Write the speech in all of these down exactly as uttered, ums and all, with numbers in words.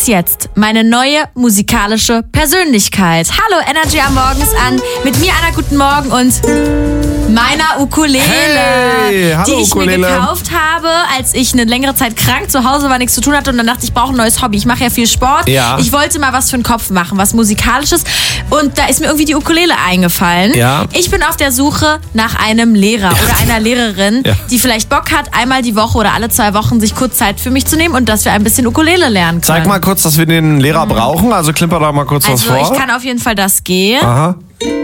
ist jetzt meine neue musikalische Persönlichkeit. Hallo, Energy am Morgens an. Mit mir einer guten Morgen und meiner Ukulele, hey, hallo, die ich Ukulele. mir gekauft habe, als ich eine längere Zeit krank zu Hause war, nichts zu tun hatte und dann dachte ich, ich brauche ein neues Hobby. Ich mache ja viel Sport. Ja. Ich wollte mal was für den Kopf machen, was Musikalisches und da ist mir irgendwie die Ukulele eingefallen. Ja. Ich bin auf der Suche nach einem Lehrer oder einer Lehrerin, Ja. die vielleicht Bock hat, einmal die Woche oder alle zwei Wochen sich kurz Zeit für mich zu nehmen und dass wir ein bisschen Ukulele lernen können. Zeig mal kurz, dass wir den Lehrer brauchen. Also klimper da mal kurz Also was vor. ich kann auf jeden Fall das G, Aha.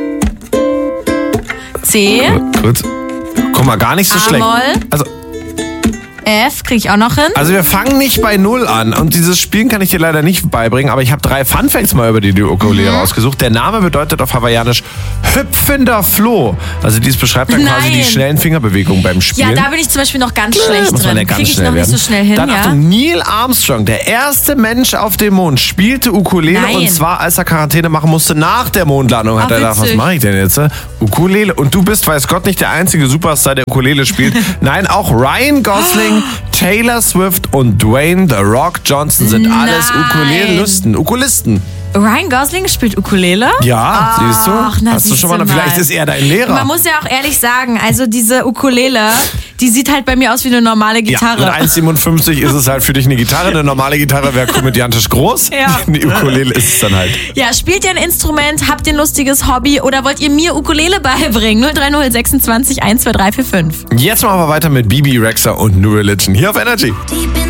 C, Gut. Guck mal, gar nicht so schlecht. A-Moll. Also, F kriege ich auch noch hin. also wir fangen nicht bei Null an. Und dieses Spielen kann ich dir leider nicht beibringen. Aber ich habe drei Funfacts mal über die Ukulele Mhm. rausgesucht. Der Name bedeutet auf Hawaiianisch hüpfender Floh. Also dies beschreibt dann quasi Nein. die schnellen Fingerbewegungen beim Spielen. Ja, da bin ich zum Beispiel noch ganz schlecht muss man ja drin. ganz Kriege ich schnell noch werden. nicht so schnell hin, Dann ja? Achtung, Neil Armstrong, der erste Mensch auf dem Mond, spielte Ukulele Nein. und zwar als er Quarantäne machen musste nach der Mondlandung. Hat Ach, er gedacht, was witzig. mache ich denn jetzt? Ukulele. Und du bist, weiß Gott, nicht der einzige Superstar, der Ukulele spielt. Nein, auch Ryan Gosling, Taylor Swift und Dwayne The Rock Johnson sind alles Nein. Ukulelisten. Ukulisten. Ryan Gosling spielt Ukulele? Ja, siehst du? Ach, na, Hast du siehst schon mal, du vielleicht mal. ist er dein Lehrer. Man muss ja auch ehrlich sagen, also diese Ukulele, die sieht halt bei mir aus wie eine normale Ja, Gitarre. mit eins Komma siebenundfünfzig ist es halt für dich eine Gitarre. Eine normale Gitarre wäre komödiantisch groß. Ja. Die Ukulele ist es dann halt. Ja, spielt ihr ein Instrument, habt ihr ein lustiges Hobby oder wollt ihr mir Ukulele beibringen? null drei null sechsundzwanzig eins zwei drei vier fünf. Jetzt machen wir weiter mit Bibi Rexha und New Religion hier auf Energy. Deep in